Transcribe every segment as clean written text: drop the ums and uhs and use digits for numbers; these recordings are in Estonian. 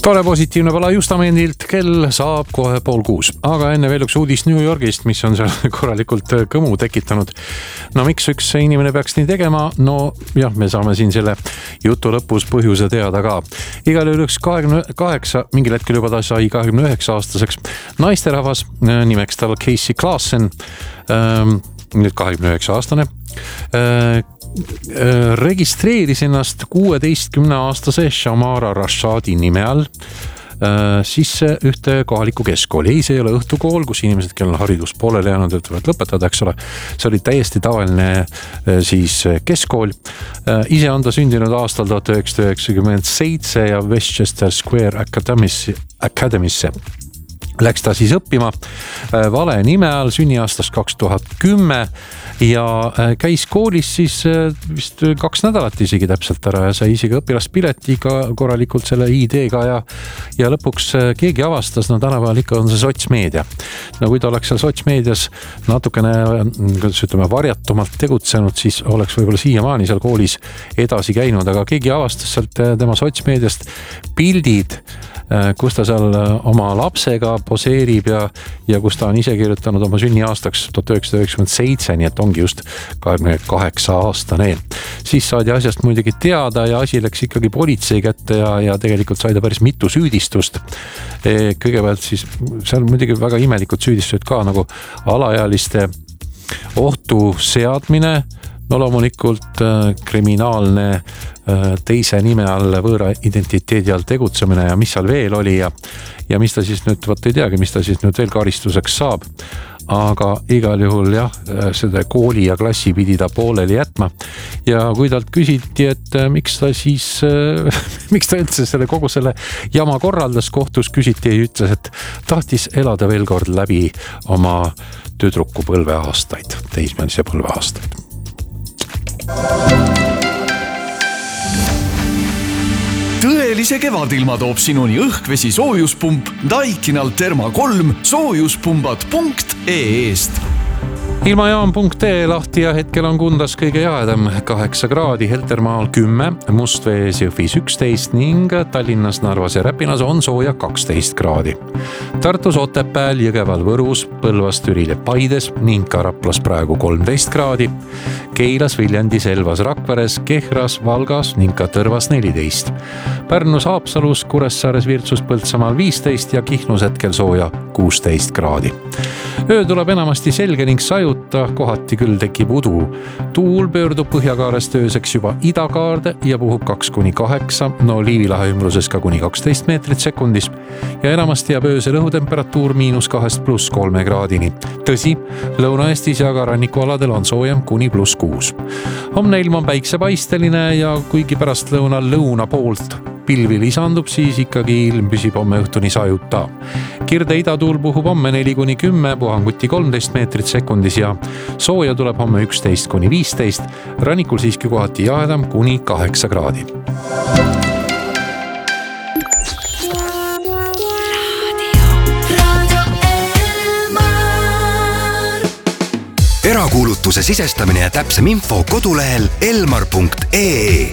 Tore positiivne pala Justamendilt, kell saab kohe 5:30. Aga enne veel üks uudis New Yorgist, mis on seal korralikult kõmu tekitanud. No miks üks inimene peaks nii tegema? No jah, me saame siin selle jutu lõpus põhjuse teada ka. Igal juhul üks 28, mingil hetkel juba ta sai 29-aastaseks naisterahvas, nimeks tal Casey Klassen, nüüd 29-aastane, registreeris ennast 16-aastase Shamara Rashadi nime all sisse ühte kohalikku keskkooli. Ei, see ei ole õhtukool, kus inimesed, kellel haridus pooleli jäänud, võivad lõpetada, eks ole. See oli täiesti tavaline siis keskkool. Ise on ta sündinud aastal 1997 ja Westchester Square Academy'sse läks ta siis õppima vale nime all sünniaastast 2010 ja käis koolis siis vist 2 nädalat isegi täpselt ära ja sai isegi õpilaspileti ka korralikult selle ID-ga ja lõpuks keegi avastas, no tänapäeval ikka on see sotsmeedia. No kui ta oleks seal sotsmeedias natukene, kuidas ütleme, varjatumalt tegutsenud, siis oleks võib-olla siiamaani seal koolis edasi käinud, aga keegi avastas sealt tema sotsmeediast pildid, kus ta seal oma lapsega poseerib ja kus ta on ise kirjutanud oma sünniaastaks 1997, nii et ongi just 28-aastane. Siis saadi asjast muidugi teada ja asi läks ikkagi politsei kätte ja tegelikult sai ta päris mitu süüdistust. Kõigepealt siis seal muidugi väga imelikud süüdistused ka nagu alaealiste ohtu seadmine, no loomulikult kriminaalne teise nime all võõra identiteedi all tegutsemine ja mis seal veel oli ja mis ta siis nüüd, ei teagi, mis ta siis nüüd veel karistuseks saab. Aga igal juhul jah, seda kooli ja klassi pidi ta pooleli jätma. Ja kui talt küsiti, et miks ta siis, miks ta üldse kogu selle jama korraldas kohtus, küsiti ja ütles, et tahtis elada veel kord läbi oma tüdruku põlveaastaid, teismelise põlveaastaid. Tõelise kevadilma toob sinuni õhkvesi soojuspump Daikinal Therma 3 soojuspumbad.ee-st. Ilmajaam.ee lahti ja hetkel on Kundas kõige jaedam 8 kraadi, Heltermaal 10, Mustvees Jõhvis 11 ning Tallinnas, Narvas ja Räpinas on sooja 12 kraadi. Tartus, Otepääl, Jõgeval, Võrus, Põlvas, Türil ja Paides ning ka Raplas praegu 13 kraadi. Keilas, Viljandis, Elvas, Rakveres, Kehras, Valgas ning ka Tõrvas 14. Pärnus, Haapsalus, Kuressaares, Virtsus, Põltsamaal 15 ja Kihnus hetkel sooja 16 kraadi. Öö tuleb enamasti selge ning sajuta, kohati küll tekib udu. Tuul pöördub põhjakaarest ööseks juba idakaarde ja puhub 2-8, no Liivilahe ümbruses ka kuni 12 meetrit sekundis ja enamasti jääb öösel õhutemperatuur -2 + 3 kraadini. Tõsi, Lõuna-Eestis ja ka rannikualadel on soojem kuni +6. Homne ilm on päiksepaisteline ja kuigi pärast lõuna poolt pilvi lisandub, siis ikkagi ilm püsib homme õhtuni sajuta. Kirde idatuul puhub homme 4-10, puhanguti 13 meetrit sekundis ja sooja tuleb homme 11-15, rannikul siiski kohati jaedam kuni 8 kraadi. Erakuulutuse sisestamine ja täpsem info kodulehel elmar.ee.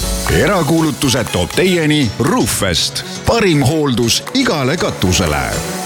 Erakuulutused toob teieni Roofest. Parim hooldus igale katusele.